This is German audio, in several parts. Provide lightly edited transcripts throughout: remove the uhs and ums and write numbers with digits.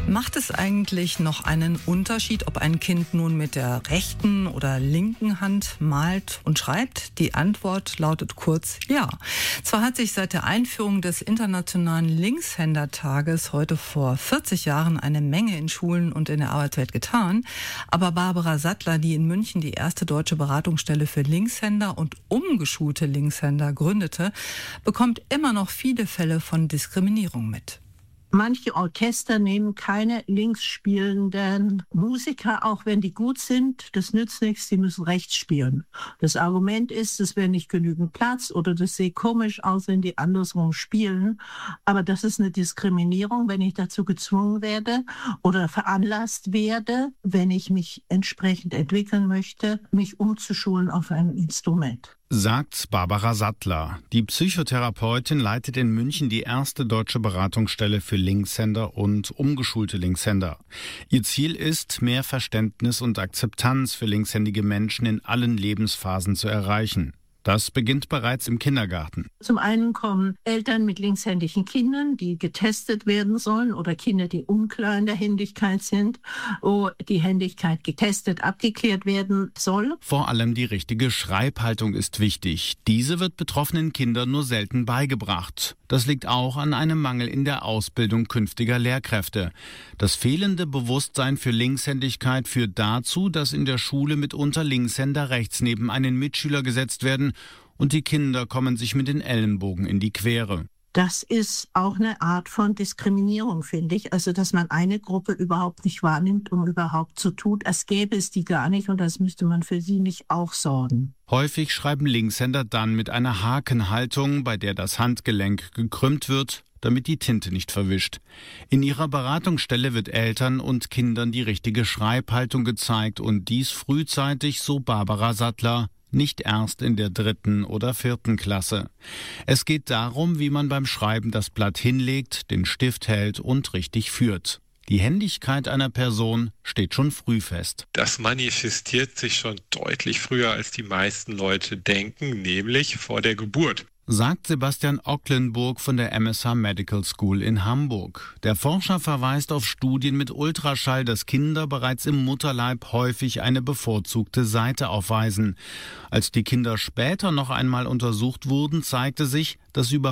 Macht es eigentlich noch einen Unterschied, ob ein Kind nun mit der rechten oder linken Hand malt und schreibt? Die Antwort lautet kurz ja. Zwar hat sich seit der Einführung des Internationalen Linkshändertages heute vor 40 Jahren eine Menge in Schulen und in der Arbeitswelt getan, aber Barbara Sattler, die in München die erste deutsche Beratungsstelle für Linkshänder und umgeschulte Linkshänder gründete, bekommt immer noch viele Fälle von Diskriminierung mit. Manche Orchester nehmen keine links spielenden Musiker, auch wenn die gut sind. Das nützt nichts, die müssen rechts spielen. Das Argument ist, es wäre nicht genügend Platz oder das sehe komisch aus, wenn die andersrum spielen. Aber das ist eine Diskriminierung, wenn ich dazu gezwungen werde oder veranlasst werde, wenn ich mich entsprechend entwickeln möchte, mich umzuschulen auf ein Instrument. Sagt Barbara Sattler. Die Psychotherapeutin leitet in München die erste deutsche Beratungsstelle für Linkshänder und umgeschulte Linkshänder. Ihr Ziel ist, mehr Verständnis und Akzeptanz für linkshändige Menschen in allen Lebensphasen zu erreichen. Das beginnt bereits im Kindergarten. Zum einen kommen Eltern mit linkshändigen Kindern, die getestet werden sollen, oder Kinder, die unklar in der Händigkeit sind, wo die Händigkeit getestet, abgeklärt werden soll. Vor allem die richtige Schreibhaltung ist wichtig. Diese wird betroffenen Kindern nur selten beigebracht. Das liegt auch an einem Mangel in der Ausbildung künftiger Lehrkräfte. Das fehlende Bewusstsein für Linkshändigkeit führt dazu, dass in der Schule mitunter Linkshänder rechts neben einen Mitschüler gesetzt werden und die Kinder kommen sich mit den Ellenbogen in die Quere. Das ist auch eine Art von Diskriminierung, finde ich. Also, dass man eine Gruppe überhaupt nicht wahrnimmt und überhaupt so tut, als gäbe es die gar nicht und als müsste man für sie nicht auch sorgen. Häufig schreiben Linkshänder dann mit einer Hakenhaltung, bei der das Handgelenk gekrümmt wird, damit die Tinte nicht verwischt. In ihrer Beratungsstelle wird Eltern und Kindern die richtige Schreibhaltung gezeigt und dies frühzeitig, so Barbara Sattler, nicht erst in der 3. oder 4. Klasse. Es geht darum, wie man beim Schreiben das Blatt hinlegt, den Stift hält und richtig führt. Die Händigkeit einer Person steht schon früh fest. Das manifestiert sich schon deutlich früher, als die meisten Leute denken, nämlich vor der Geburt. Sagt Sebastian Ocklenburg von der MSH Medical School in Hamburg. Der Forscher verweist auf Studien mit Ultraschall, dass Kinder bereits im Mutterleib häufig eine bevorzugte Seite aufweisen. Als die Kinder später noch einmal untersucht wurden, zeigte sich, dass über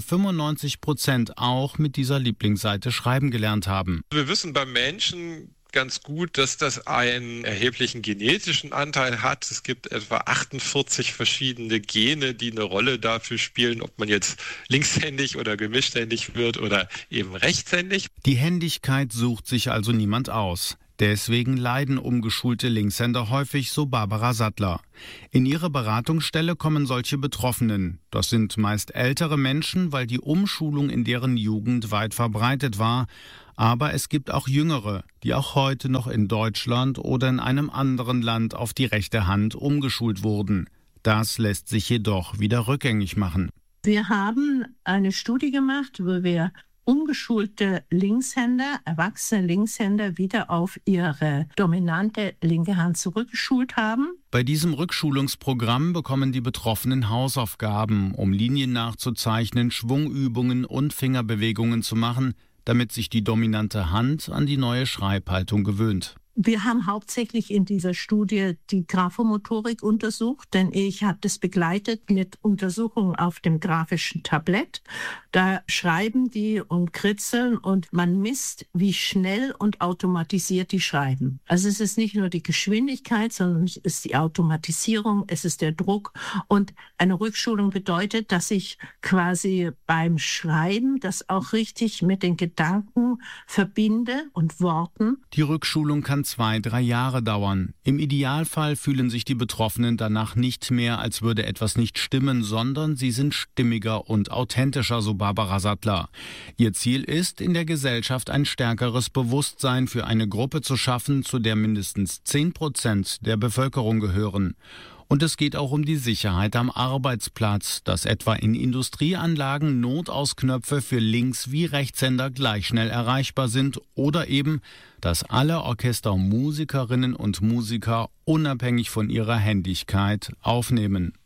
95% auch mit dieser Lieblingsseite schreiben gelernt haben. Wir wissen beim Menschen ganz gut, dass das einen erheblichen genetischen Anteil hat. Es gibt etwa 48 verschiedene Gene, die eine Rolle dafür spielen, ob man jetzt linkshändig oder gemischthändig wird oder eben rechtshändig. Die Händigkeit sucht sich also niemand aus. Deswegen leiden umgeschulte Linkshänder häufig, so Barbara Sattler. In ihre Beratungsstelle kommen solche Betroffenen. Das sind meist ältere Menschen, weil die Umschulung in deren Jugend weit verbreitet war. Aber es gibt auch Jüngere, die auch heute noch in Deutschland oder in einem anderen Land auf die rechte Hand umgeschult wurden. Das lässt sich jedoch wieder rückgängig machen. Wir haben eine Studie gemacht, wo wir umgeschulte Linkshänder, erwachsene Linkshänder wieder auf ihre dominante linke Hand zurückgeschult haben. Bei diesem Rückschulungsprogramm bekommen die Betroffenen Hausaufgaben, um Linien nachzuzeichnen, Schwungübungen und Fingerbewegungen zu machen, damit sich die dominante Hand an die neue Schreibhaltung gewöhnt. Wir haben hauptsächlich in dieser Studie die Graphomotorik untersucht, denn ich habe das begleitet mit Untersuchungen auf dem graphischen Tablett. Da schreiben die und kritzeln und man misst, wie schnell und automatisiert die schreiben. Also es ist nicht nur die Geschwindigkeit, sondern es ist die Automatisierung, es ist der Druck. Und eine Rückschulung bedeutet, dass ich quasi beim Schreiben das auch richtig mit den Gedanken verbinde und Worten. Die Rückschulung kann 2-3 Jahre dauern. Im Idealfall fühlen sich die Betroffenen danach nicht mehr, als würde etwas nicht stimmen, sondern sie sind stimmiger und authentischer, so Barbara Sattler. Ihr Ziel ist, in der Gesellschaft ein stärkeres Bewusstsein für eine Gruppe zu schaffen, zu der mindestens 10% der Bevölkerung gehören. Und es geht auch um die Sicherheit am Arbeitsplatz, dass etwa in Industrieanlagen Notausknöpfe für Links- wie Rechtshänder gleich schnell erreichbar sind oder eben, dass alle Orchestermusikerinnen und Musiker unabhängig von ihrer Händigkeit aufnehmen.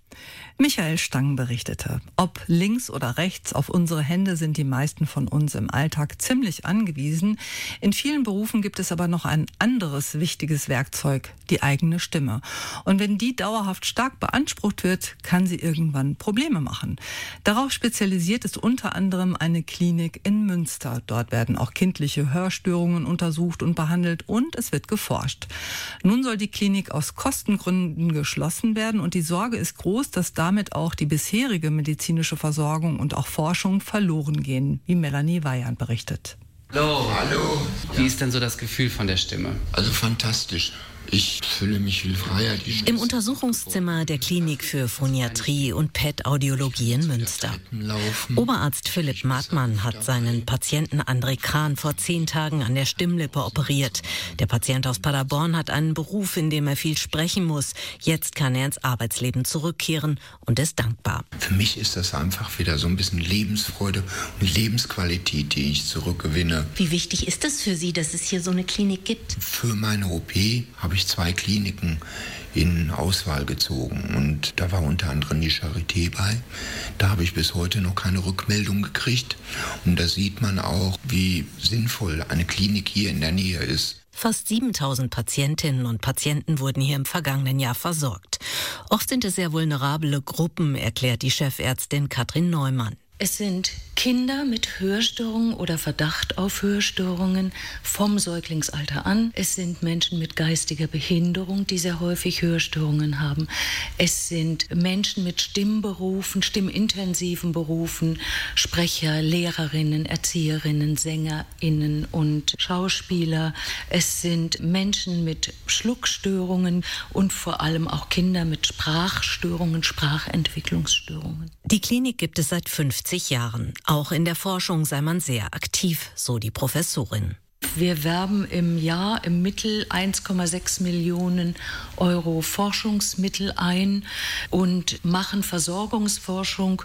Michael Stang berichtete, ob links oder rechts, auf unsere Hände sind die meisten von uns im Alltag ziemlich angewiesen. In vielen Berufen gibt es aber noch ein anderes wichtiges Werkzeug, die eigene Stimme. Und wenn die dauerhaft stark beansprucht wird, kann sie irgendwann Probleme machen. Darauf spezialisiert ist unter anderem eine Klinik in Münster. Dort werden auch kindliche Hörstörungen untersucht und behandelt und es wird geforscht. Nun soll die Klinik aus Kostengründen geschlossen werden und die Sorge ist groß, dass damit auch die bisherige medizinische Versorgung und auch Forschung verloren gehen, wie Melanie Weyand berichtet. Hallo. Wie ist denn so das Gefühl von der Stimme? Also fantastisch. Ich fühle mich viel freier. Im Untersuchungszimmer der Klinik für Phoniatrie und PET-Audiologie in Münster. Oberarzt Philipp Martmann hat seinen Patienten André Kran vor 10 Tagen an der Stimmlippe operiert. Der Patient aus Paderborn hat einen Beruf, in dem er viel sprechen muss. Jetzt kann er ins Arbeitsleben zurückkehren und ist dankbar. Für mich ist das einfach wieder so ein bisschen Lebensfreude und Lebensqualität, die ich zurückgewinne. Wie wichtig ist es für Sie, dass es hier so eine Klinik gibt? Für meine OP habe ich 2 Kliniken in Auswahl gezogen und da war unter anderem die Charité bei. Da habe ich bis heute noch keine Rückmeldung gekriegt und da sieht man auch, wie sinnvoll eine Klinik hier in der Nähe ist. Fast 7000 Patientinnen und Patienten wurden hier im vergangenen Jahr versorgt. Oft sind es sehr vulnerable Gruppen, erklärt die Chefärztin Katrin Neumann. Es sind Kinder mit Hörstörungen oder Verdacht auf Hörstörungen vom Säuglingsalter an. Es sind Menschen mit geistiger Behinderung, die sehr häufig Hörstörungen haben. Es sind Menschen mit Stimmberufen, stimmintensiven Berufen, Sprecher, Lehrerinnen, Erzieherinnen, SängerInnen und Schauspieler. Es sind Menschen mit Schluckstörungen und vor allem auch Kinder mit Sprachstörungen, Sprachentwicklungsstörungen. Die Klinik gibt es seit 50 Jahren. Auch in der Forschung sei man sehr aktiv, so die Professorin. Wir werben im Jahr im Mittel 1,6 Millionen Euro Forschungsmittel ein und machen Versorgungsforschung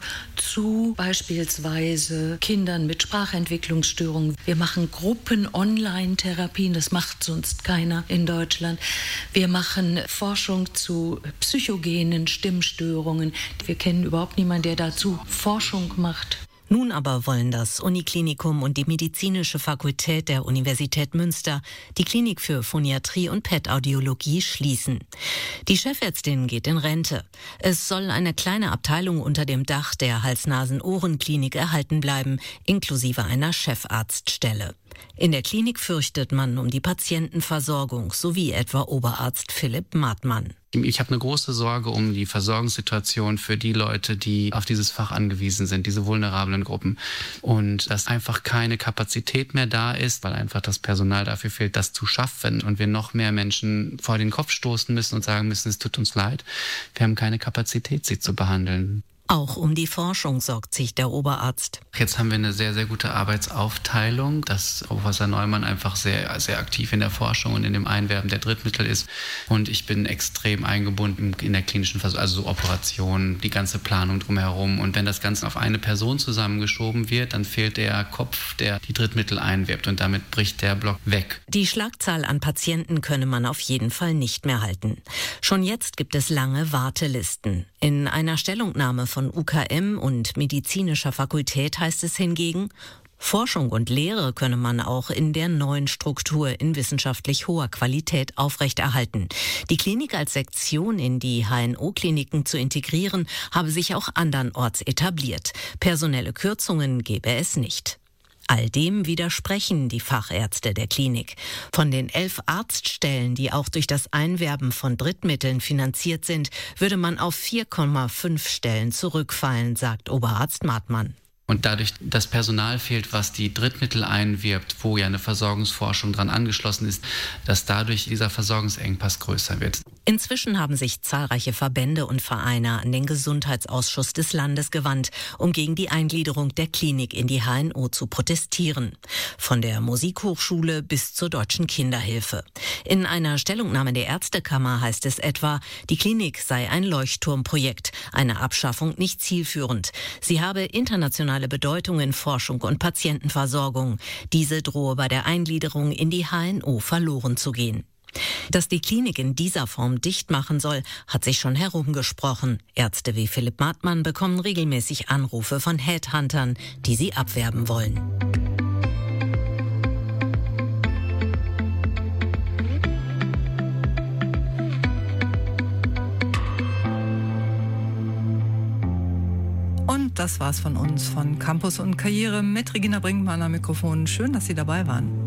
zu beispielsweise Kindern mit Sprachentwicklungsstörungen. Wir machen Gruppen-Online-Therapien, das macht sonst keiner in Deutschland. Wir machen Forschung zu psychogenen Stimmstörungen. Wir kennen überhaupt niemanden, der dazu Forschung macht. Nun aber wollen das Uniklinikum und die medizinische Fakultät der Universität Münster die Klinik für Phoniatrie und PET-Audiologie schließen. Die Chefärztin geht in Rente. Es soll eine kleine Abteilung unter dem Dach der Hals-Nasen-Ohren-Klinik erhalten bleiben, inklusive einer Chefarztstelle. In der Klinik fürchtet man um die Patientenversorgung, so wie etwa Oberarzt Philipp Martmann. Ich habe eine große Sorge um die Versorgungssituation für die Leute, die auf dieses Fach angewiesen sind, diese vulnerablen Gruppen. Und dass einfach keine Kapazität mehr da ist, weil einfach das Personal dafür fehlt, das zu schaffen. Und wir noch mehr Menschen vor den Kopf stoßen müssen und sagen müssen, es tut uns leid. Wir haben keine Kapazität, sie zu behandeln. Auch um die Forschung sorgt sich der Oberarzt. Jetzt haben wir eine sehr, sehr gute Arbeitsaufteilung, dass Professor Neumann einfach sehr, sehr aktiv in der Forschung und in dem Einwerben der Drittmittel ist. Und ich bin extrem eingebunden in der klinischen Versorgung, also so Operationen, die ganze Planung drumherum. Und wenn das Ganze auf eine Person zusammengeschoben wird, dann fehlt der Kopf, der die Drittmittel einwirbt und damit bricht der Block weg. Die Schlagzahl an Patienten könne man auf jeden Fall nicht mehr halten. Schon jetzt gibt es lange Wartelisten. In einer Stellungnahme von UKM und medizinischer Fakultät heißt es hingegen, Forschung und Lehre könne man auch in der neuen Struktur in wissenschaftlich hoher Qualität aufrechterhalten. Die Klinik als Sektion in die HNO-Kliniken zu integrieren, habe sich auch andernorts etabliert. Personelle Kürzungen gebe es nicht. All dem widersprechen die Fachärzte der Klinik. Von den 11 Arztstellen, die auch durch das Einwerben von Drittmitteln finanziert sind, würde man auf 4,5 Stellen zurückfallen, sagt Oberarzt Martmann. Und dadurch das Personal fehlt, was die Drittmittel einwirbt, wo ja eine Versorgungsforschung dran angeschlossen ist, dass dadurch dieser Versorgungsengpass größer wird. Inzwischen haben sich zahlreiche Verbände und Vereine an den Gesundheitsausschuss des Landes gewandt, um gegen die Eingliederung der Klinik in die HNO zu protestieren. Von der Musikhochschule bis zur Deutschen Kinderhilfe. In einer Stellungnahme der Ärztekammer heißt es etwa, die Klinik sei ein Leuchtturmprojekt, eine Abschaffung nicht zielführend. Sie habe internationale Bedeutung in Forschung und Patientenversorgung. Diese drohe bei der Eingliederung in die HNO verloren zu gehen. Dass die Klinik in dieser Form dicht machen soll, hat sich schon herumgesprochen. Ärzte wie Philipp Martmann bekommen regelmäßig Anrufe von Headhuntern, die sie abwerben wollen. Und das war's von uns, von Campus und Karriere mit Regina Brinkmann am Mikrofon. Schön, dass Sie dabei waren.